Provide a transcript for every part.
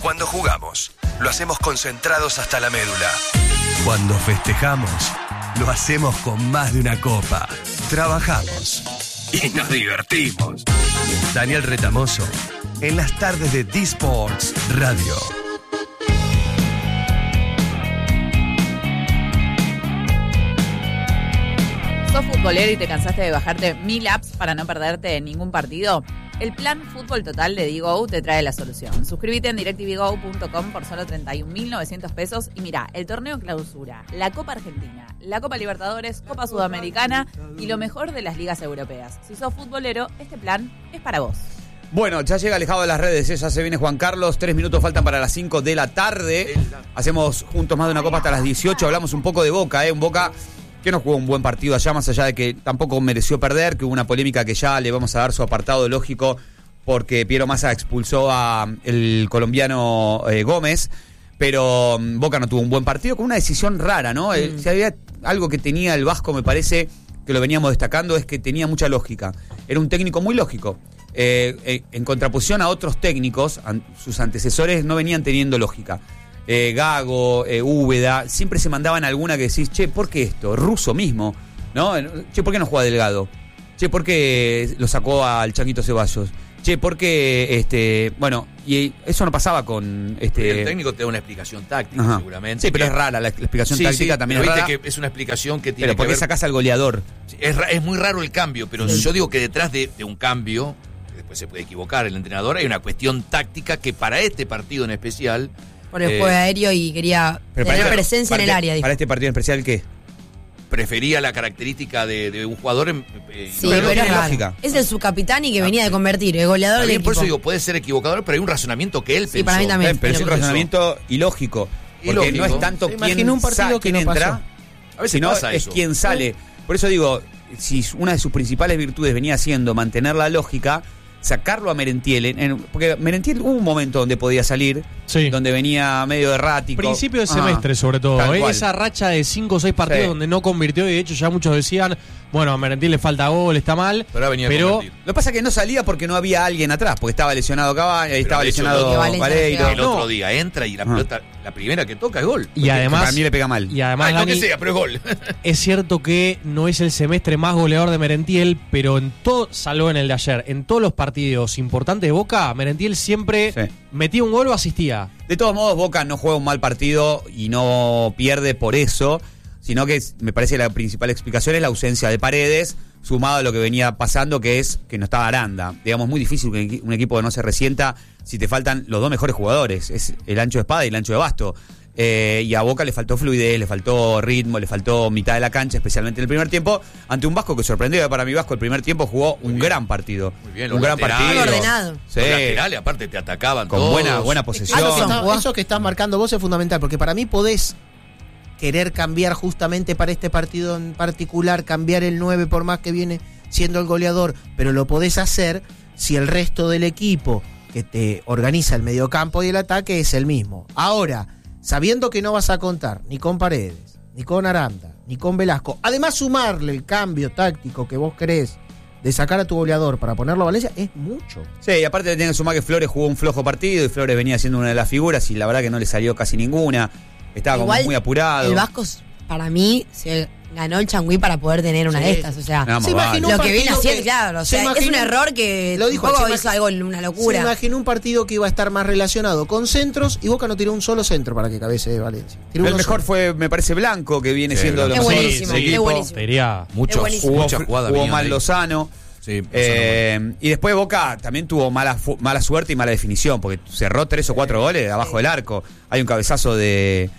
Cuando jugamos, lo hacemos concentrados hasta la médula. Cuando festejamos, lo hacemos con más de una copa. Trabajamos y nos divertimos. Daniel Retamoso, en las tardes de D-Sports Radio. ¿Sos futbolero y te cansaste de bajarte 1000 apps para no perderte ningún partido? El plan Fútbol Total de Digo te trae la solución. Suscríbete en directvgo.com por solo 31.900 pesos y mirá, el torneo clausura, la Copa Argentina, la Copa Libertadores, Copa Sudamericana y lo mejor de las ligas europeas. Si sos futbolero, este plan es para vos. Bueno, ya llega alejado de las redes, ya se viene Juan Carlos, 3 minutos faltan para las 5 de la tarde. Hacemos juntos más de una copa hasta las 18, hablamos un poco de Boca, un Boca que no jugó un buen partido allá, más allá de que tampoco mereció perder, que hubo una polémica que ya le vamos a dar su apartado lógico porque Piero Massa expulsó a el colombiano Gómez, pero Boca no tuvo un buen partido con una decisión rara, ¿no? Si había algo que tenía el Vasco, me parece que lo veníamos destacando, es que tenía mucha lógica. Era un técnico muy lógico. En contraposición a otros técnicos, sus antecesores no venían teniendo lógica. Gago, Úbeda, siempre se mandaban alguna que decís, che, ¿por qué esto? Russo mismo, ¿no? Che, ¿por qué no juega Delgado? Che, ¿por qué lo sacó al Changuito Ceballos? Che, ¿por qué, bueno, y eso no pasaba con El técnico te da una explicación táctica, Ajá. seguramente. Sí, pero es rara, la explicación táctica también es rara. Que es una explicación que tiene pero ¿por qué que ver... sacás al goleador? Es muy raro el cambio, pero yo digo que detrás de un cambio, después se puede equivocar el entrenador, hay una cuestión táctica que para este partido en especial... Por el juego aéreo y quería tener presencia en el área. ¿Para este partido en especial qué? Prefería la característica de un jugador sí, pero es lógica. Es el subcapitán y que venía de convertir, el goleador del equipo. Por eso digo, puede ser equivocador, pero hay un razonamiento que él pensó. Para mí también. Pero es un razonamiento ilógico. Porque no es tanto quién entra, sino es quién sale. Por eso digo, si una de sus principales virtudes venía siendo mantener la lógica, sacarlo a Merentiel, porque Merentiel hubo un momento donde podía salir, donde venía medio errático. Principio de semestre, sobre todo. Esa racha de 5 o 6 partidos donde no convirtió, y de hecho ya muchos decían, bueno, a Merentiel le falta gol, está mal. Pero lo que pasa es que no salía porque no había alguien atrás, porque estaba lesionado Cabaña, estaba lesionado Vareiro. El otro día entra y la pelota, la primera que toca es gol. Y además, para mí le pega mal. Y además, no que sea, pero es gol. Es cierto que no es el semestre más goleador de Merentiel, pero en todo, salvo en el de ayer, en todos los partidos importantes de Boca, Merentiel siempre metía un gol o asistía. De todos modos, Boca no juega un mal partido y no pierde por eso, sino que me parece que la principal explicación es la ausencia de Paredes, sumado a lo que venía pasando, que es que no estaba Aranda. Digamos, muy difícil que un equipo no se resienta si te faltan los dos mejores jugadores, es el ancho de espada y el ancho de basto. Y a Boca le faltó fluidez, le faltó ritmo, le faltó mitad de la cancha, especialmente en el primer tiempo, ante un Vasco que sorprendió. Para mí Vasco el primer tiempo jugó un gran partido. Muy bien, un gran partido. Ordenado. Sí. Los laterales, aparte te atacaban con todos. buena posesión. Eso que estás marcando vos es fundamental, porque para mí podés querer cambiar justamente para este partido en particular, cambiar el 9 por más que viene siendo el goleador, pero lo podés hacer si el resto del equipo que te organiza el mediocampo y el ataque es el mismo. Ahora, sabiendo que no vas a contar ni con Paredes, ni con Aranda, ni con Velasco, además sumarle el cambio táctico que vos querés de sacar a tu goleador para ponerlo a Valencia, es mucho. Sí, y aparte le tienen que sumar que Flores jugó un flojo partido y Flores venía siendo una de las figuras y la verdad que no le salió casi ninguna. Estaba como muy apurado. El Vasco, para mí, se ganó el Changüí para poder tener una de estas. O sea, se imaginó lo que viene haciendo, claro. O sea, es un error que lo dijo, hizo algo, una locura. Se imaginó un partido que iba a estar más relacionado con centros y Boca no tiró un solo centro para que cabece Valencia. El mejor fue, me parece, Blanco, que viene siendo lo mejor. Es buenísimo. Mucha jugada. Jugó mal Lozano. Sí, y después Boca también tuvo mala suerte y mala definición, porque cerró 3 o 4 goles abajo del arco. Hay un cabezazo de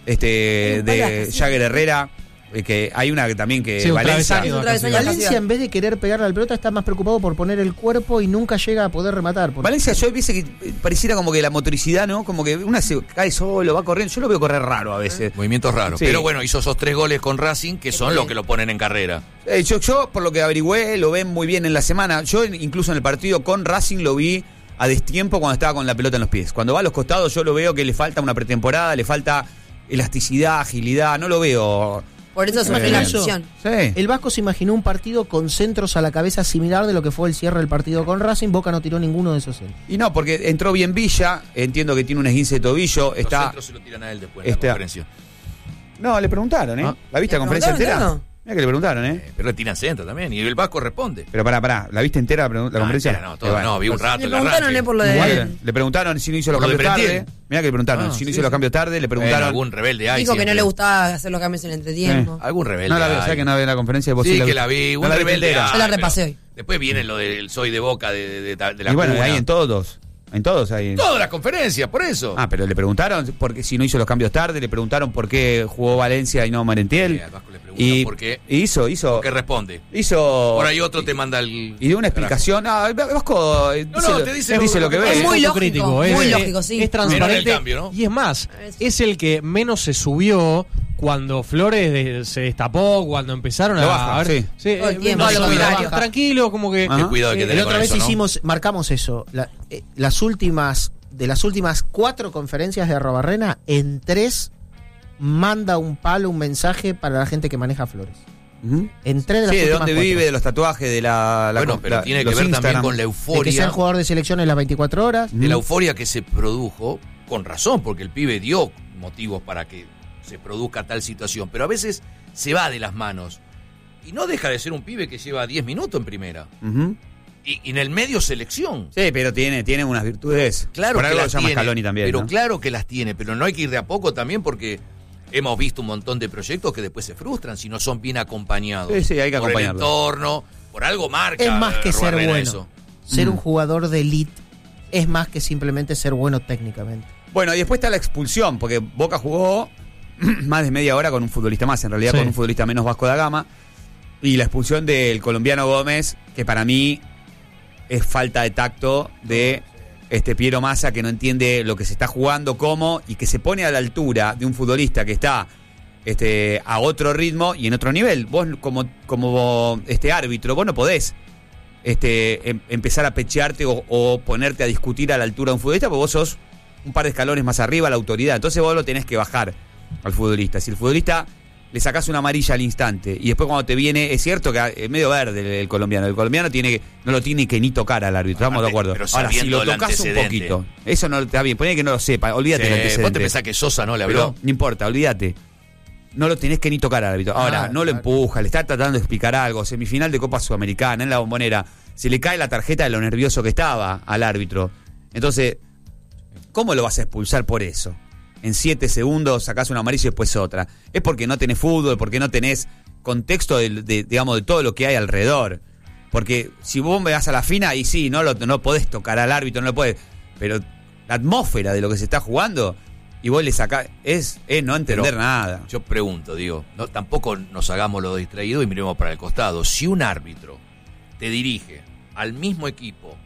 Jagger Herrera, que hay una también que sí, Valencia en vez de querer pegarle al pelota está más preocupado por poner el cuerpo y nunca llega a poder rematar. Valencia yo pienso que pareciera como que la motoricidad, ¿no? Como que una se cae solo, va corriendo. Yo lo veo correr raro a veces. Movimientos raros. Sí. Pero bueno, hizo esos 3 goles con Racing que son los que lo ponen en carrera. Yo por lo que averigüé, lo ven muy bien en la semana. Yo incluso en el partido con Racing lo vi a destiempo cuando estaba con la pelota en los pies. Cuando va a los costados yo lo veo que le falta una pretemporada, le falta elasticidad, agilidad. No lo veo Por eso sufrió la expulsión. Sí. El Vasco se imaginó un partido con centros a la cabeza similar de lo que fue el cierre del partido con Racing. Boca no tiró ninguno de esos centros. Y no, porque entró bien Villa, entiendo que tiene un esguince de tobillo, Los está... centros se lo tiran a él después en la conferencia. No, le preguntaron, ¿eh? Ah. ¿La viste la conferencia entera? preguntaron, Mira que le preguntaron, Pero le tiran centro también. Y el Vasco responde. Pero pará, ¿la viste entera la conferencia? Entera no, todo, no, vi un rato. Le el preguntaron arranque. por lo de... Igual, le preguntaron si no hizo los Por lo de cambios tarde. Prentiel. Mira que le preguntaron si no hizo los cambios tarde, le preguntaron... algún rebelde hay Dijo que no siempre. le gustaba hacer los cambios en el entretiempo. Algún rebelde No la vi, hay. ¿sabes que no vi la conferencia? Vos Sí, que la vi. No Un la vi rebelde entera. hay, Yo la pero repasé hoy. Después viene lo del soy de Boca de la Y bueno, cuna. ahí en todos. En todos ahí. Todas las conferencias, por eso. Ah, pero le preguntaron por qué si no hizo los cambios tarde, le preguntaron por qué jugó Valencia y no Merentiel. Sí, al Vasco le preguntan por qué. Hizo. ¿Qué responde? Hizo. Por ahí otro te manda el... Y dio una explicación. Ah, Vasco te dice dice lo que ve. Es muy lógico, autocrítico, muy es lógico, sí. Es transparente. Menor el cambio, ¿no? Y es más, es el que menos se subió cuando Flores se destapó, cuando empezaron Lo a baja, ver. sí. Todo el tiempo, no, lo lo contrario. tranquilo, como que. Ajá. Qué cuidado hay que La tener otra con vez eso, ¿no? marcamos eso. De las últimas 4 conferencias de Arrobarrena, en 3 manda un palo, un mensaje para la gente que maneja Flores. Ujú. En 3 de las Sí, de últimas dónde 4. vive, de los tatuajes, de la Bueno, pero tiene que los ver también Instagram. con la De que sea euforia. jugador de selección en las 24 horas. De la euforia que se produjo, con razón, porque el pibe dio motivos para que se produzca tal situación, pero a veces se va de las manos. Y no deja de ser un pibe que lleva 10 minutos en primera. Ujú. Y en el medio selección. Sí, pero tiene unas virtudes. Claro Por que algo lo las llama tiene, Scaloni también. pero ¿no? claro que las tiene, pero no hay que ir de a poco también porque hemos visto un montón de proyectos que después se frustran si no son bien acompañados. Sí, hay que por el acompañarlo. entorno, por algo marca. Es más que ser Arruarena bueno. eso. Ser un jugador de elite es más que simplemente ser bueno técnicamente. Bueno, y después está la expulsión, porque Boca jugó más de media hora con un futbolista más, en realidad Sí. con un futbolista menos Vasco da Gama. Y la expulsión del colombiano Gómez, que para mí es falta de tacto de Piero Massa, que no entiende lo que se está jugando, cómo, y que se pone a la altura de un futbolista que está a otro ritmo y en otro nivel. Vos como árbitro, vos no podés empezar a pechearte o ponerte a discutir a la altura de un futbolista, porque vos sos un par de escalones más arriba la autoridad. Entonces vos lo tenés que bajar al futbolista. Si el futbolista le sacás una amarilla al instante y después cuando te viene, es cierto que es medio verde el colombiano. El colombiano no lo tiene que ni tocar al árbitro, estamos de acuerdo. Pero Ahora, si sabiendo lo el tocas un antecedente. poquito, eso no está bien, ponele que no lo sepa, olvídate del ¿Vos antecedente. te pensás que Sosa no le habló? Pero no importa, olvídate. No lo tenés que ni tocar al árbitro. Ahora, Claro, no lo claro. empuja, le está tratando de explicar algo. Semifinal de Copa Sudamericana, en la Bombonera. Se le cae la tarjeta de lo nervioso que estaba al árbitro. Entonces, ¿cómo lo vas a expulsar por eso? En 7 segundos sacás una amarilla y después otra. Es porque no tenés fútbol, porque no tenés contexto de todo lo que hay alrededor. Porque si vos me vas a la fina, y sí, no podés tocar al árbitro, no lo podés. Pero la atmósfera de lo que se está jugando, y vos le sacás, es no entender Pero nada. Yo pregunto, digo, tampoco nos hagamos lo distraído y miremos para el costado. Si un árbitro te dirige al mismo equipo,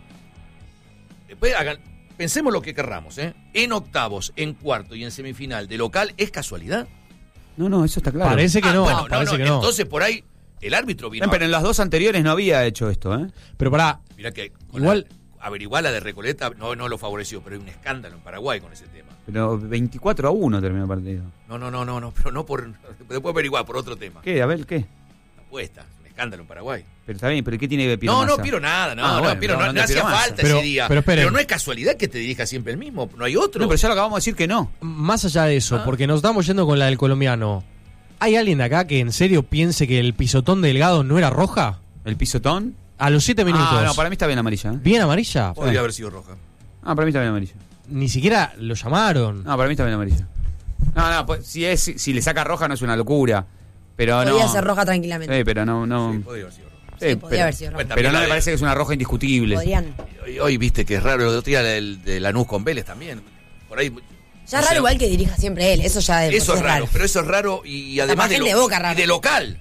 después pensemos lo que querramos, en octavos, en cuarto y en semifinal de local, ¿es casualidad? No, eso está claro. Parece que no, Bueno, parece que no. Entonces por ahí el árbitro vino. Pero en las dos anteriores no había hecho esto, ¿eh? Pero pará, Mirá que igual- averiguar la de Recoleta no lo favoreció, pero hay un escándalo en Paraguay con ese tema. Pero 24-1 terminó el partido. No, pero no por. Después averiguar por otro tema. ¿Qué? A ver, ¿qué? Apuesta, un escándalo en Paraguay. Pero está bien, pero ¿qué tiene que ver Piero No Massa? piro nada, Bueno, Piro, estamos no hablando de hacía Piero Massa. falta Pero- ese día. pero esperen. no es casualidad que te dirija siempre el mismo, no hay otro. No, pero ya lo acabamos de decir que no. más allá de eso, porque nos estamos yendo con la del colombiano. ¿Hay alguien de acá que en serio piense que el pisotón de Delgado no era roja? ¿El pisotón? A los 7 minutos. Ah, no, para mí está bien amarilla. ¿eh? ¿Bien amarilla? Podría haber sido roja. Ah, para mí está bien amarilla. Ni siquiera lo llamaron. No, para mí está bien amarilla. No, pues, si le saca roja no es una locura. Pero Podía no. ser roja tranquilamente. Sí, pero no. Sí, podría haber sido roja. Sí, podía haber sido roja. Bueno, Pero no también me la parece que es una roja indiscutible. Podrían. Hoy viste que es raro, el otro día el de Lanús con Vélez también. Por ahí. Ya es raro igual que dirija siempre él, eso ya de por Eso sí es raro, pero eso es raro y además Capaz gente de Boca raro. y de local.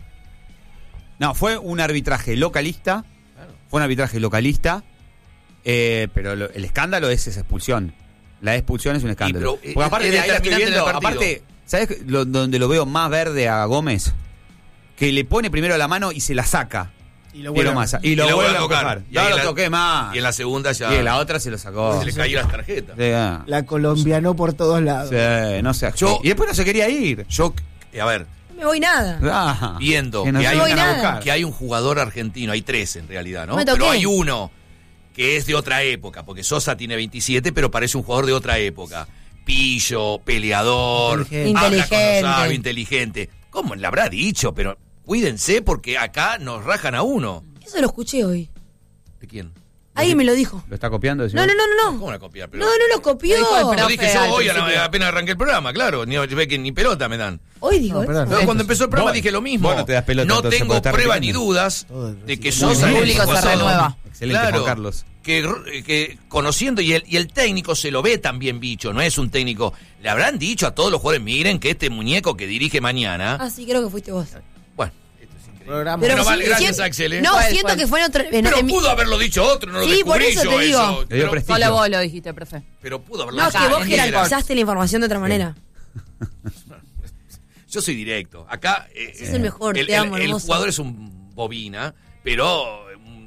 No, fue un arbitraje localista. Claro. Fue un arbitraje localista. Pero el escándalo es esa expulsión. La expulsión es un escándalo. pero, Porque aparte, es de ahí la estoy determinante viendo, en el partido. aparte, ¿sabes donde lo veo más verde a Gómez? Que le pone primero la mano y se la saca. Y lo Piero vuelve- Massa. Y lo vuelve a tocar. tocar. Y No ahí lo la- toqué más. Y en la segunda ya Y en la otra se lo sacó. se le cayó las tarjetas. Sí, La colombianó por todos lados. sí, no sé. Yo- Y después no se quería ir. Yo, a ver, me voy nada. Viendo que no que se hay, voy vengan a nada. buscar. que hay un jugador argentino, hay 3 en realidad, ¿no? Me toqué. Pero hay uno que es de otra época, porque Sosa tiene 27, pero parece un jugador de otra época. Pillo, peleador, Inteligente. habla cuando Inteligente. sabe, inteligente. ¿Cómo le habrá dicho? Pero cuídense porque acá nos rajan a uno. Eso lo escuché hoy. ¿De quién? Alguien me lo dijo. ¿Lo está copiando? No. ¿Cómo la copiar? Pero No lo copió. Lo dijo el lo profe dije yo al hoy, principio. apenas arranqué el programa, claro. Ni pelota me dan. Hoy digo. No, perdón. No, cuando empezó el programa Vos- dije lo mismo. vos no te das pelota, No entonces, tengo porque estás prueba ni repitiendo. dudas Todo de que el Sosa El en público se pasado- renueva. Excelente, Claro, Juan Carlos. que conociendo y el técnico se lo ve también bicho, no es un técnico. Le habrán dicho a todos los jugadores, miren que este muñeco que dirige mañana. Ah, sí, creo que fuiste vos. Bueno, esto es increíble. Programa. Pero sí, vale, gracias, siempre- Axel, ¿eh? No, ¿Cuál, siento cuál? que fue en otro. Pero pudo haberlo dicho otro, no lo Sí, por descubrí eso yo te digo. eso. Le dio Pero, prestigio. Solo vos lo dijiste, profe. pero pudo haberlo No, dicho que vos cualquiera. jerarquizaste la información de otra manera. Yo soy directo. Acá Sos el mejor, te amo, el hermoso. jugador es un bobina, pero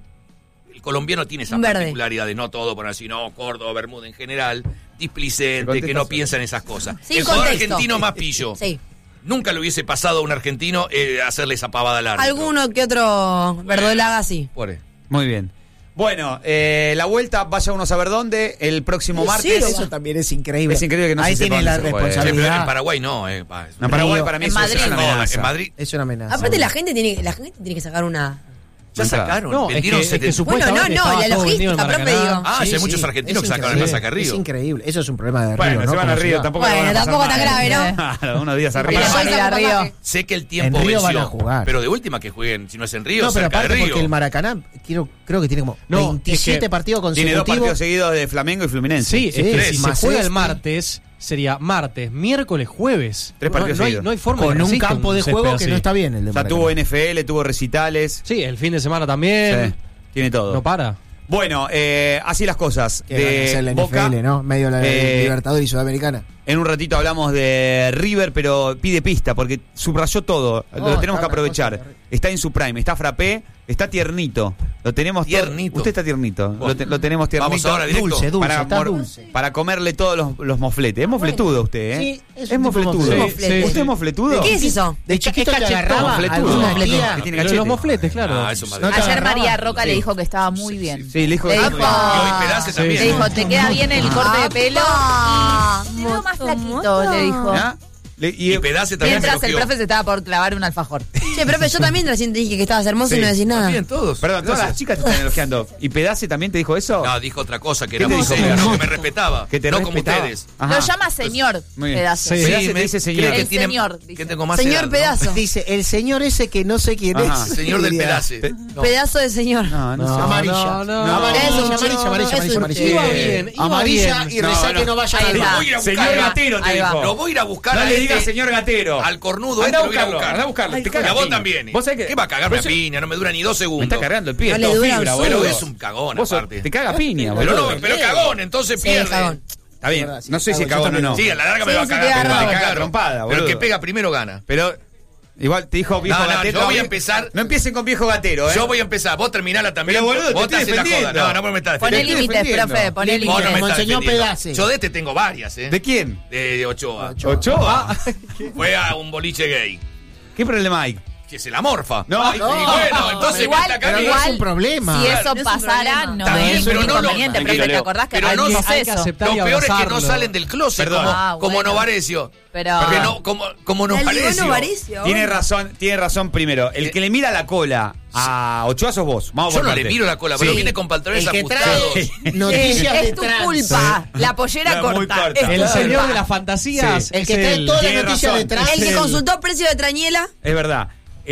el colombiano tiene esa Un verde. particularidad de no todo por así, no, Córdoba, Bermuda en general, displicente, Contesta que no solo. piensa en esas cosas. Sin el jugador contexto. argentino más pillo. Sí. Nunca le hubiese pasado a un argentino hacerle esa pavada al árbitro. Alguno que otro verdolaga, sí. Por Muy bien. Bueno, la vuelta, vaya uno a saber dónde, el próximo martes. Eso también es increíble. Es increíble que no Ahí se sepa tiene la dónde se juega. Sí, pero en responsabilidad. Paraguay no. Es No, Paraguay Río. para mí En eso Madrid. es una amenaza. en Madrid Es una amenaza. Aparte, la gente tiene que sacar una. ya sacaron. No, es vendieron que 70. Bueno, supuestamente no, estaba la todo vendido en logística, profe, Maracaná. digo. Ah, Sí, hay sí, muchos argentinos es que sacaron el increíble. Masaca Río. Es increíble. Eso es un problema de Río, Bueno, ¿no? se van Como a Río, ciudad. tampoco Bueno, le van a pasar tampoco tan nada. grave, ¿no? Claro, unos días arriba. Pero Pero van a ir a tampoco Río. más Sé que el tiempo En Río venció, van a jugar. pero de última que jueguen, si no es en Río, No, pero cerca de aparte Río. porque el Maracaná, creo que tiene como No, 27 es que partidos Tiene 2 partidos consecutivos. seguidos de Flamengo y Fluminense. Sí, es que Tres. si se Más juega el este. martes, sería martes, miércoles, jueves. 3 partidos no hay, seguidos. no hay forma de Con que un resista campo de césped juego que así. no está bien el de Ya Maracaná. tuvo NFL, tuvo recitales. Sí, el fin de semana también. Sí, tiene todo. No para. Bueno, así las cosas. Que van a hacer la Boca, NFL, ¿no? Medio la eh, Libertadores y Sudamericana. En un ratito hablamos de River, pero pide pista porque subrayó todo. Lo tenemos está que una aprovechar. cosa terrible. Está en su prime, está frappé, está tiernito. Lo tenemos todo- Tiernito. Usted está tiernito. Bueno. Lo tenemos tiernito. Vamos ahora directo. Dulce, para, está dulce. para comerle todos los mofletes. Es mofletudo usted, ¿eh? Sí, es es un tipo mofletudo. de moflete. ¿Usted Sí. es mofletudo? ¿Qué es eso? De chiquito te cachetón, agarraba mofletudo. alguna Mofletudo. tía. Que tiene Pero cachete. los mofletes, claro. Ah, eso es No Madrid. te Ayer agarraba. María Roca le Sí. dijo que estaba muy bien. Sí, le dijo Le que dijo, estaba muy bien. Y hoy Pedace también. le dijo, te queda bien el corte de pelo y te veo más flaquito, le dijo. ¿Ah? Y Pedace también Mientras se el elogió. profe se estaba por clavar un alfajor. Che, profe, yo también recién te dije que estabas hermoso Sí. y no decís nada. También todos. Perdón, todas las chicas te están elogiando. ¿Y Pedace también te dijo eso? No, dijo otra cosa, que ¿Qué era te muy dijo? seria, No. no, que me respetaba. Que te no como respetaba. ustedes. Ajá. Lo llama señor Muy bien. pedazo. Sí. Pedace me te dice señor. cree que El tiene- señor, que dice. tengo más Señor edad, ¿no? pedazo. Dice, el señor ese que no sé quién Ajá. es. Señor del Diría. Pedace. No. Pedazo de señor. No, no, sé. Amarilla. Es un chico. Amarilla. Iba bien, iba Amarilla bien. y rezá No, que no vaya a Ahí la va. Lo voy a ir a buscar. Señor Gatero te Ahí va. dijo. Lo voy a ir a buscar No a le digas este, señor Gatero. al cornudo Anda a este, lo voy a ir a buscarlo, buscar. anda a buscarlo. Te Y caga a vos piña. también. ¿Vos sabés que ¿Qué va a cagarme a vos- piña? No me dura ni 2 Me segundos. está cargando el pie. No es le todo dura fibra, un Pero boludo. es un cagón, Vos sos- aparte. te caga piña, Pero boludo. no, pero cagón, entonces Sí, pierde. cagón. Está bien. verdad, sí, No sé si es cagón, cagón o yo no. Sí, a la larga me Sí, va a sí, cagar, te pero agarra, va a te caga cagar. trompada, Pero boludo. el que pega primero gana. Pero igual te dijo viejo No, no, gatero. yo voy a empezar- No empiecen con viejo gatero, ¿eh? Yo voy a empezar, vos terminala también. Pero, boludo, te vos estoy hacés la joda. defendiendo. No, no me estás Poné estoy límites, defendiendo. profe, poné Vos no límites. me estás Monseñor defendiendo. Pedace. Yo de este tengo varias, ¿eh? ¿De quién? De Ochoa. ¿Ochoa? Fue a un boliche gay. ¿Qué problema hay? Que se la morfa. No, y bueno, entonces Igual, me está pero no igual, es un problema. si eso No es un pasara, problema. no Está hay bien, ningún pero no lo- inconveniente, profe. Tranquilo, ¿Te Leo. acordás que Pero hay no, un hay que proceso? aceptar Lo y peor es que no abrazarlo. salen del closet, Perdón. como bueno. Novarecio. Pero- Porque no, como Novarecio. Tiene razón primero. El que le mira la cola a Ochoa sos vos. Vamos Yo por no le parte. miro la cola, pero Sí. viene con pantalones El que ajustados. trae noticias Es de tu trans. culpa. La pollera Era muy corta. corta. Es tu El culpa. señor de las fantasías. Sí. El es que trae todas las Tiene noticias razón. de trans. El que es consultó precio de Trañela, Es verdad.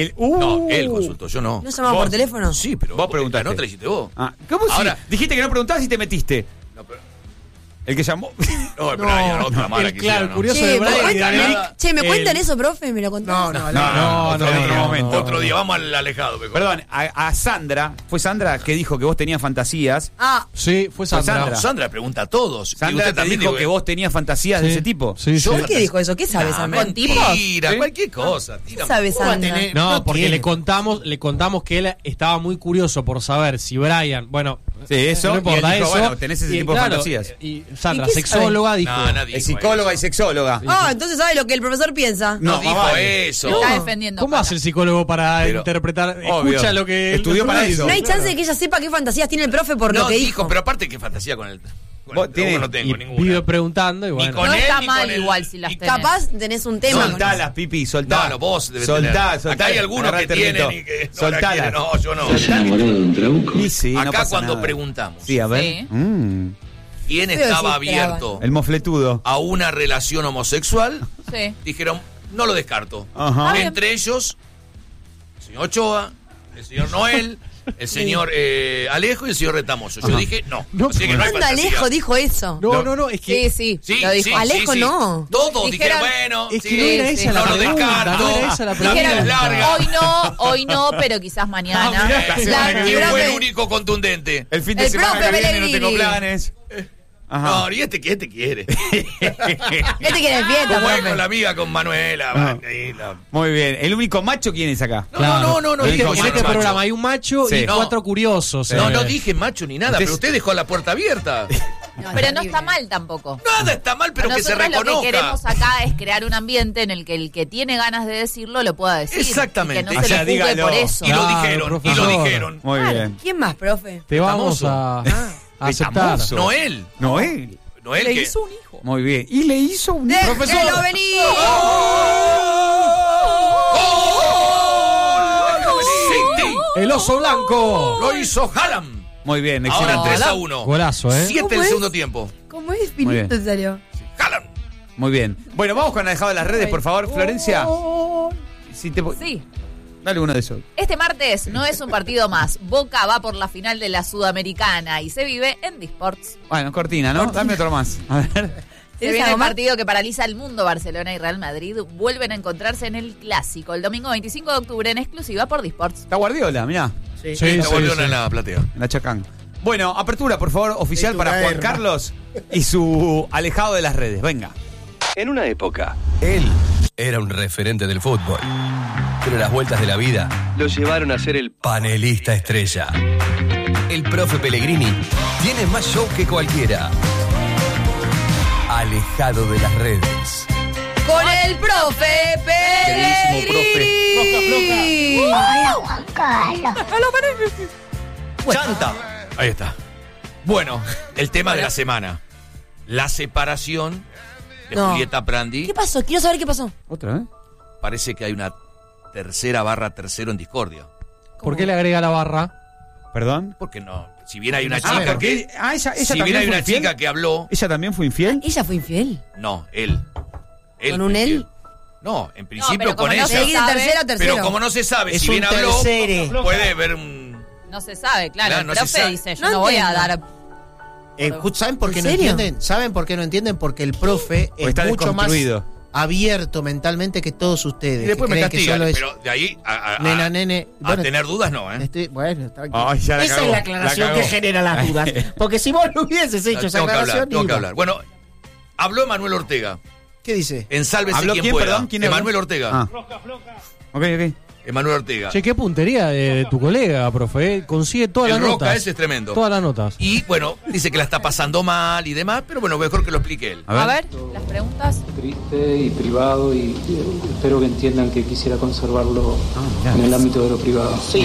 No, él consultó, yo no. ¿no se llamaba Vos. por teléfono? Sí, pero Vos preguntaste. No te la hiciste vos. Ah, ¿cómo si Ahora- dijiste que no preguntabas y te metiste? No, pero, El que llamó. no, pero hay otra mala el, que claro, hicieron, el ¿no? curioso Che, de ¿me Brian y cuentan, Daniel, ¿me cuentan el- eso, profe? ¿Me lo contás? No, Otro Otro día, vamos al alejado mejor. Perdón, a Sandra, fue Sandra que dijo que vos tenías fantasías. Ah, Sí, fue Sandra. Sandra. No, Sandra pregunta a todos. Y Sandra usted te también dijo digo, que vos tenías fantasías de Sí. ese tipo. Sí, sí. ¿por qué dijo eso? ¿Qué sabes, Ah, Sandra? mentira, ¿Sí? cualquier cosa. ¿Qué Tira. sabes, ¿Cómo va a Sandra? tener? No, No porque tiene. le contamos que él estaba muy curioso por saber si Brian, bueno, Sí, eso. No importa y él dijo, eso. bueno, tenés ese tipo de fantasías. Y Sandra, ¿Y qué sexóloga, dijo. No, Es psicóloga y sexóloga. Ah, entonces sabe lo que el profesor piensa. No No, dijo vale. eso. Se está defendiendo. ¿Cómo Cata. hace el psicólogo para Pero- interpretar? Obvio. Escucha lo que Estudió el para profesor eso. No hay dice. chance de que ella sepa qué fantasías tiene el profe por No, lo que dijo, dijo. pero aparte que fantasía con el. Vos Yo tenés- no tengo Y ninguna. vive preguntando y Ni bueno. con No él, está ni mal con el- igual si las y- tenés. Capaz tenés un tema. con Soltalas, Pipi, soltá. No, vos debes soltá, tener. soltá. Acá hay algunos que Agarrate el tienen rito. y que no la Soltalas. quieren. No, yo no. ¿Estás enamorado de un trabuco? Y sí, no Acá pasa cuando nada. preguntamos Sí, a ver. Sí. quién Pero estaba sí, abierto El mofletudo. a una relación homosexual, Sí. dijeron, no lo descarto. Ajá. bien. Entre ellos, el señor Ochoa, el señor Noel, el señor Alejo y el señor Retamoso. Yo dije, no. No, Así que no hay Anda fantasía. Alejo, dijo eso. No, es que. Sí, sí, Sí, lo dijo. sí, Alejo sí, sí. no. Todos dijeron, Dijeron- bueno, Es que sí, no era sí, esa no la lo pregunta. descarto. No era esa la La vida pregunta. es larga. Hoy no, pero quizás mañana. mirá, la semana que La- viene. ¿Quién fue el profe- único contundente? El fin de El semana profe que viene no Pellegrini. tengo planes. Ajá. No, y este quiere. Este quiere fiesta, Como es profe. con la amiga, con Manuela. Ajá. ahí la- Muy bien. ¿El único macho quién es acá? No, no, Es que dijo en este macho. programa hay un macho Sí. y No. 4 curiosos. No, no dije macho ni nada, Usted- pero usted dejó la puerta abierta. Pero no está mal tampoco. Nada está mal, pero que se Nosotros lo que reconozca. queremos acá es crear un ambiente en el que el que tiene ganas de decirlo lo pueda decir. Exactamente. Y que no O se sea, le juzgue dígalo. por eso. Y lo Claro, dijeron, y lo profesor. dijeron. Muy Claro. bien. ¿Quién más, profe? Te vamos a aceptar. Retamoso. Noel. Noel. Noel Le que... hizo un hijo. Muy bien. Y le hizo un ¡Déjelo profesor. venir! City. El oso blanco. Lo hizo Haaland. Muy bien, Ahora excelente. 3-1. Golazo, 7 ¿Cómo el es? segundo tiempo. ¿Cómo es Muy bien. finito, en serio? Haaland. Muy bien. Bueno, vamos con la dejada de las redes, por favor, Florencia. Si te... Sí. Dale uno de esos. Este martes no es un partido más. Boca va por la final de la Sudamericana y se vive en Disports. Bueno, cortina, ¿no? Dame otro más. A ver. Se ¿Tienes viene algo el más? partido que paraliza el mundo. Barcelona y Real Madrid vuelven a encontrarse en el Clásico el domingo 25 de octubre en exclusiva por Disports. Está Guardiola, mirá, Sí, Se volvió sí. en la platea. en la Chacán. Bueno, apertura, por favor, oficial Es tu para Juan guerra. Carlos y su alejado de las redes. Venga. En una época, él era un referente del fútbol. Pero las vueltas de la vida lo llevaron a ser el panelista estrella. El profe Pellegrini tiene más show que cualquiera. Alejado de las redes. Con el profe Pellegrini. ¡Chanta! Ahí está. Bueno, el tema de la semana. La separación de No. Julieta Prandi. ¿Qué pasó? Quiero saber qué pasó. ¿Otra vez? Parece que hay una tercero en discordia. ¿Por qué le agrega la barra? ¿Perdón? Porque no, si bien hay una Ah, chica porque que... ella Si también bien hay fue una infiel. chica que habló... ¿Ella también fue infiel? ¿Ella fue infiel? No, él. ¿Con un fue él? infiel. No, en principio pero como con no ella. se Seguí de sabe, tercero a tercero. Pero como no se sabe, Es si bien un habló, tercere. puede ver un... No se sabe, claro. Claro, El no se profe sabe. dice, yo No no voy a entiendo. dar... ¿Saben por qué ¿En no serio? entienden? ¿Saben por qué no entienden? Porque el profe O está es mucho más desconstruido. abierto mentalmente que todos ustedes. Y después que me creen que castigan, solo es pero de ahí a nena, nene. a Bueno, tener dudas no, ¿eh? bueno, tranquilo. Ay, ya la Esa cagó, es la aclaración la que cagó. genera las dudas. Porque si vos no hubieses hecho esa Tengo que aclaración, hablar, tengo que iba. hablar. Bueno, habló Emanuel Ortega. ¿Qué dice? En Sálvese ¿Habló quien quién, pueda. perdón? ¿Quién habló? Emanuel Ortega. Ah. Ok, ok. Emanuel Ortega. Che, qué puntería de tu colega, profe. Consigue todas El las Roca notas. ese es tremendo. Todas las notas. Y bueno, dice que la está pasando mal y demás, pero bueno, mejor que lo explique él. A ver, las preguntas. Triste y privado y espero que entiendan que quisiera conservarlo en el ámbito de lo privado. Sí,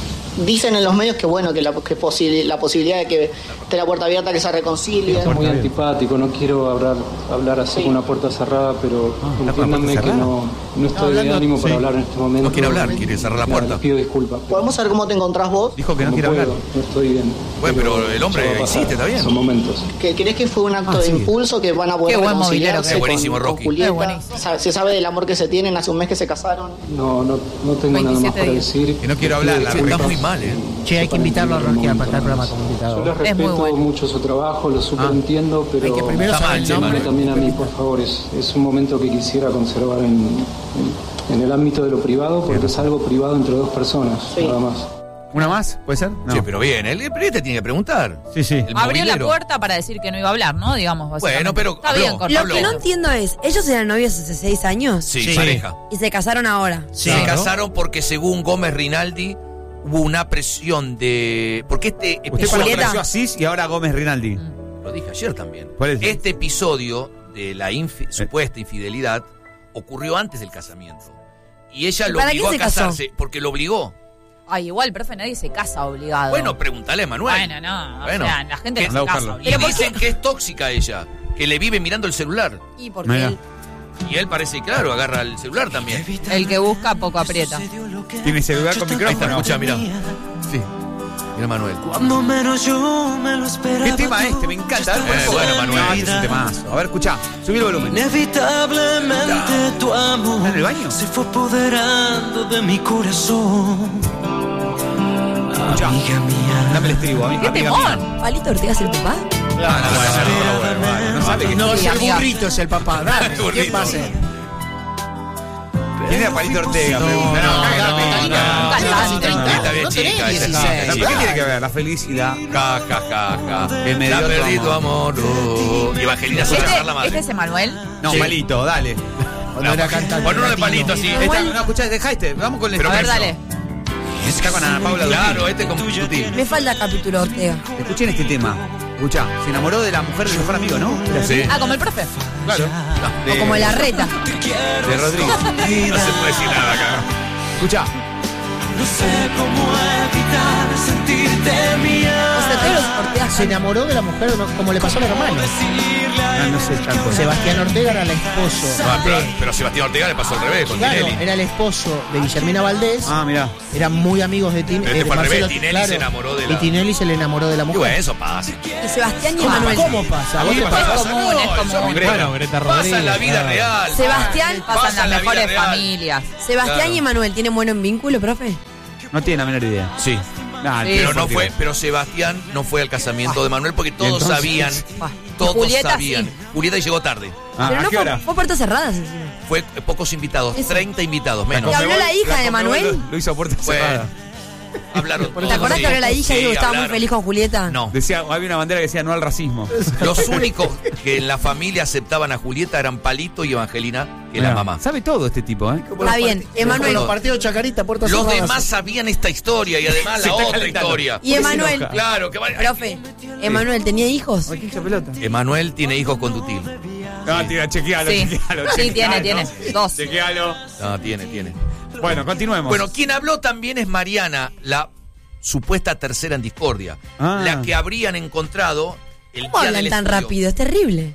dicen en los medios que bueno, que la posibilidad de que esté la puerta abierta, que se reconcilie. Es muy antipático, no quiero hablar así con una puerta cerrada, pero ¿está con la entiéndanme puerta que cerrada? no estoy de ánimo para hablar en este momento. No quiere hablar, quiere cerrar la Nada, puerta. les pido disculpas. ¿Podemos saber cómo te encontrás vos? Dijo que no Como quiere hablar. puedo, no estoy bien. Bueno, pero el hombre ya va a pasar, insiste, está bien. Son momentos. ¿Crees que fue un acto de impulso que van a poder Qué buen reconciliarse movilero que es. Buenísimo, con Rocky. Julieta? Es buenísimo. ¿Se sabe del amor que se tienen? Hace un mes que se casaron. No tengo nada más 27 para días. decir. Que no quiero hablar, la Che, verdad. está muy mal, ¿eh? Che, hay que invitarlo a Rocky a pasar el programa como Yo invitado. les Es muy respeto bueno. mucho su trabajo, lo super entiendo, pero Hay que primero Está saber mal, el che, nombre. también a mí, por favor, es un momento que quisiera conservar en el ámbito de lo privado, porque es algo privado entre dos personas, Sí. nada más. ¿Una más? ¿Puede ser? No. Che, pero bien, pero este tiene que preguntar. Sí, sí. El Abrió la movilero. puerta para decir que no iba a hablar, ¿no? Digamos, básicamente. Bueno, pero Está habló. bien, con Lo Habló. que no entiendo es, ellos eran novios hace 6 años Sí, Sí. pareja. y se casaron ahora. Se casaron porque según Gómez Rinaldi hubo una presión de... Porque este Usted cuando episodio... conoció a Cis y ahora a Gómez Rinaldi. Lo dije ayer también. ¿Cuál es? Este episodio de la supuesta infidelidad ocurrió antes del casamiento. Y ella lo ¿Para obligó a qué se casó? casarse porque lo obligó. Ay, igual, profe, nadie se casa obligado. Bueno, pregúntale a Manuel. Bueno, no. Bueno. O sea, la gente Que no se anda a casa buscarlo. Y obligado. dicen que es tóxica ella, que le vive mirando el celular. Y porque Mira. él... Y él parece, claro, agarra el celular también. El que busca poco aprieta. Tiene celular con Ahí está, micrófono. escucha, mira. Sí. Mira Manuel. Cuando menos yo me lo esperaba. ¿Qué tema este? Me encanta. A ver, ¿cuál es? bueno, Manuel. No, este es un temazo. A ver, escucha. Subí el volumen. Inevitablemente tu amor ¿Está en el baño? se fue apoderando de mi corazón. Escucha. Amiga mía. Dame el estribo, ¡Qué amiga mía. temón! ¿Palito Ortega es el papá? No sabe que No, es el amiga. burrito, es el papá. Dale, ¿qué Burrito. va a hacer? ¿Quién era Palito Ortega? Pregunta. Está bien, No tenés chica, esa 16. está bien, ¿Qué tiene que ver? La felicidad. Ja, ja, ja, ja. Que me La dio tu perdí tu amor. amor. Oh. Y Evangelina Sosa la ¿Este madre. es Emanuel? No, Sí. Palito, dale. Cuando era cantante. Pon uno de latino. Palito así. Esta, no, escuchá, dejá este. Vamos con el Pero A ver, eso. dale. Está con Ana Paula Dutil. Claro, este con Dutil. Me falta capítulo Ortega. Escuchen este tema. Escuchá, se enamoró de la mujer del mejor amigo, ¿no? Era así. Sí. Ah, como el profe. Claro. O como la reta. De Rodrigo. No se puede decir nada acá. Escuchá. No sé cómo evitar sentirte mía. O sea, todos los Ortegas Se enamoró de la mujer, ¿no? Como le pasó al hermano. No sé tanto. Sebastián Ortega era el esposo. No, pero Sebastián Ortega le pasó al revés, con Claro, Tinelli. era el esposo de Guillermina Valdés. Ah, mirá. Eran muy amigos de Pero Tinelli. este fue al revés, Tinelli se enamoró de la- Y Tinelli se le enamoró de la Y mujer. bueno, eso pasa. y Sebastián y Emanuel. ¿Cómo pasa? ¿A vos Sí, te pasa, pasa? Es común, es común. Son Bueno, Greta Pasa Rodríguez, en la vida claro. real. Sebastián, Pasan en la las vida mejores real. familias. Sebastián Claro. y Emanuel tienen buen vínculo, profe. No tiene la menor idea. Sí. Nah, Sí. Pero no porque- fue, pero Sebastián no fue al casamiento de Manuel porque todos entonces? sabían, Ah. todos Julieta sabían. sí. Julieta llegó tarde. Ah, Pero ¿a no qué hora? fue puertas cerradas encima. Fue pocos invitados, Eso. 30 invitados menos. ¿Y habló la hija de Conmebol Manuel? Lo hizo a puerta Bueno, cerrada. hablaron ¿Te todos, acordás sí. que habló la hija y Sí, dijo que estaba muy hablaron. feliz con Julieta? No. Decía, había una bandera que decía no al racismo. Los únicos que en la familia aceptaban a Julieta eran Palito y Evangelina, que es la Mirá, mamá. Sabe todo este tipo, ¿eh? Está bien, Emanuel. Los partidos Chacarita, puertas Los cerradas. demás sabían esta historia y además Se la está otra calentando. historia. Y Emanuel. Claro, que va. Profe, ¿Emanuel tenía hijos? Ay, qué hincha pelota. Emanuel tiene hijos con Dutil. No, tira, chequealo, Sí. chequealo. Sí, chequealo. tiene. Dos. Chequealo. No, tiene. Bueno, continuemos. Bueno, quien habló también es Mariana, la supuesta tercera en discordia. Ah. La que habrían encontrado el ¿Cómo día hablan del tan estudio. rápido? Es terrible.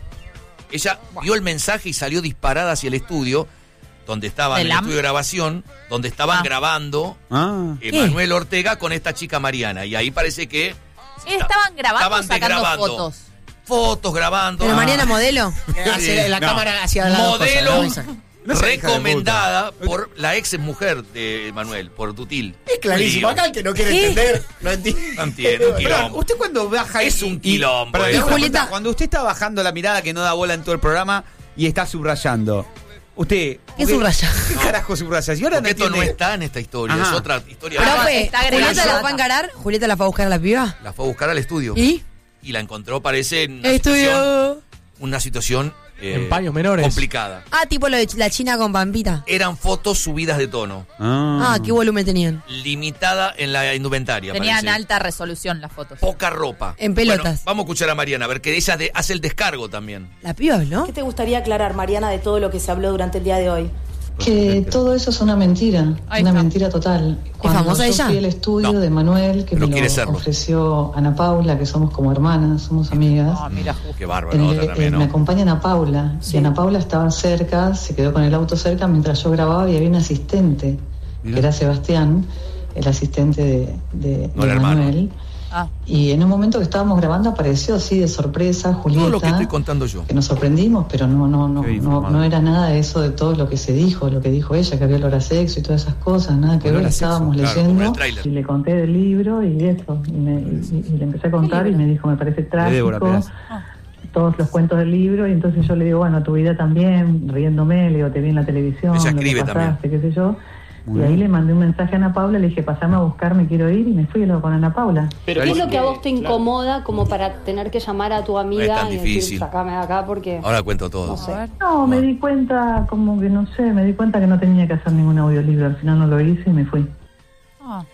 Ella vio el mensaje y salió disparada hacia el estudio, donde estaban en ¿El el AM? estudio de grabación, donde estaban Ah. grabando Ah. Emanuel Ortega con esta chica Mariana. Y ahí parece que Estaban grabando o estaban sacando desgrabando. fotos. Fotos grabando. Pero Mariana modelo. Hacia la No. cámara hacia la Modelo No se deja de recomendada por la ex mujer de Emanuel, por Dutil. Es clarísimo. Un lío. Acá el que no quiere ¿Qué? entender, no entiende. No entiendo, un Pero, quilombo. usted cuando baja Es un quilombo, Perdón, ¿eh? le hago una Julieta- pregunta. Cuando usted está bajando la mirada que no da bola en todo el programa y está subrayando, usted... ¿Qué subraya? ¿Qué carajo subraya? Y ahora Porque esto no entiende- está en esta historia, Ajá. es otra historia. Profe, está agregando ¿Julieta la data. fue a encarar? ¿Julieta la fue a buscar a la piba? La fue a buscar al estudio. ¿Y? Y la encontró, parece, en una Estudio. situación En paños menores. complicada. Ah, tipo lo de la China con Pampita. Eran fotos subidas de tono, Ah, ¿qué volumen tenían? limitada en la indumentaria. Tenían parece. alta resolución las fotos. Poca ropa. En pelotas. Bueno, vamos a escuchar a Mariana, a ver que ella hace el descargo también. ¿La piba habló? ¿Qué te gustaría aclarar, Mariana, de todo lo que se habló durante el día de hoy? Que todo eso es una mentira, Ahí una está. mentira total. Cuando famosa yo ella? fui al estudio No. de Manuel, que Pero me quiere lo serlo. ofreció Ana Paula, que somos como hermanas, somos amigas. Ah, mira. Qué bárbaro, otra también, Me ¿no? acompaña Ana Paula, y Ana Paula estaba cerca, se quedó con el auto cerca mientras yo grababa y había un asistente, que era Sebastián, el asistente de No, el hermano. Manuel. Ah. Y en un momento que estábamos grabando apareció así de sorpresa Julieta. Todo lo que estoy contando yo. Que nos sorprendimos, pero no era nada de eso de todo lo que se dijo, lo que dijo ella, que había olor a sexo y todas esas cosas, nada que Olor ver, a sexo, estábamos claro, como leyendo el tráiler. y le conté del libro y eso, y le empecé a contar y me dijo, me parece Débora trágico, Peraz. todos los cuentos del libro, y entonces yo le digo, bueno, tu vida también, riéndome, le digo, te vi en la televisión, Ella lo que escribe pasaste, qué sé yo. Muy Y ahí bien. le mandé un mensaje a Ana Paula, le dije, pasame a buscar, me quiero ir, y me fui y luego con Ana Paula. ¿Qué es lo que a vos te incomoda como para tener que llamar a tu No es amiga tan y difícil. decir, sacame de acá porque... Ahora cuento todo. No sé. No, me di cuenta, como que no sé, me di cuenta que no tenía que hacer ningún audiolibro, al final no lo hice y me fui. Ah.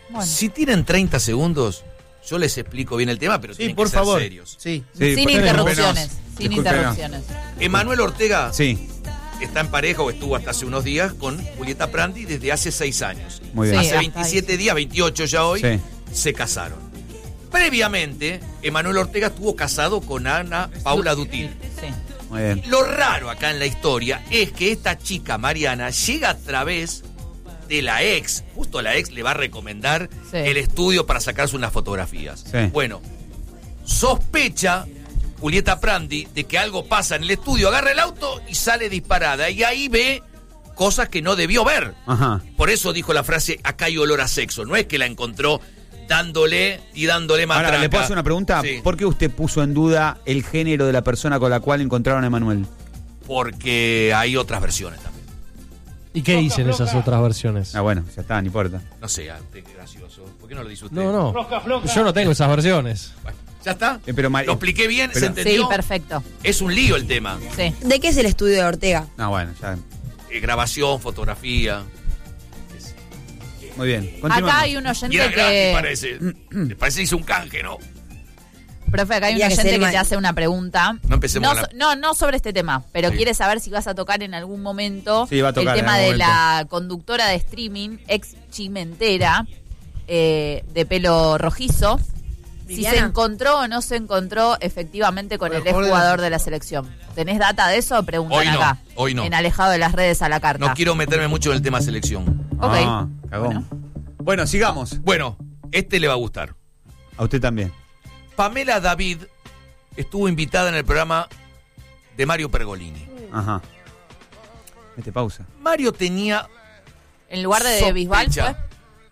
Bueno. Si tienen 30 segundos, yo les explico bien el tema, pero tienen por que ser favor. serios. Sí. Sin interrupciones. Sin interrupciones. Emanuel Ortega Sí, está en pareja o estuvo hasta hace unos días con Julieta Prandi desde hace 6 años. muy bien. Sí. Hace hasta 27 días, 28 ya hoy, Sí. se casaron. Previamente, Emanuel Ortega estuvo casado con Ana Paula Dutil. Sí. Muy bien. Lo raro acá en la historia es que esta chica, Mariana, llega a través de la ex. Justo la ex le va a recomendar Sí. el estudio para sacarse unas fotografías. Sí. Bueno, sospecha Julieta Prandi de que algo pasa en el estudio, agarra el auto y sale disparada. Y ahí ve cosas que no debió ver. Ajá. Por eso dijo la frase, acá hay olor a sexo. No es que la encontró dándole matraca. Ahora, ¿le puedo hacer una pregunta? Sí. ¿Por qué usted puso en duda el género de la persona con la cual encontraron a Emanuel? Porque hay otras versiones también. ¿Y qué dicen esas otras versiones? Ah, bueno, ya está, no importa. No sé, qué gracioso. ¿Por qué no lo dice usted? No. Yo no tengo esas versiones. Bueno, ¿ya está? Pero ¿Lo expliqué bien? pero- ¿Se entendió? Sí, perfecto. Es un lío el tema. Sí. ¿De qué es el estudio de Ortega? No, bueno, ya. Grabación, fotografía. Muy bien. Continuamos. Acá hay un Y era oyente gratis, que... parece. Me parece que hizo un canje, ¿no? Profe, acá hay un Tendría que oyente ser que ma- te hace una pregunta. No empecemos con No sobre este tema, pero Sí. quiere saber si vas a tocar en algún momento Sí, va a tocar el en tema algún de la conductora de streaming, ex chimentera, de pelo rojizo. Si Viviana. se encontró o no se encontró efectivamente con el Mejor de exjugador la- de la selección. ¿Tenés data de eso? Preguntan Hoy no, acá. hoy no. En Alejado de las Redes a la carta. No quiero meterme mucho en el tema selección. Ok. Ah, cagón. Bueno, sigamos. Bueno, este le va a gustar. A usted también. Pamela David estuvo invitada en el programa de Mario Pergolini. Ajá. Mete pausa. Pues Mario tenía En lugar de Bisbal, sospecha. fue.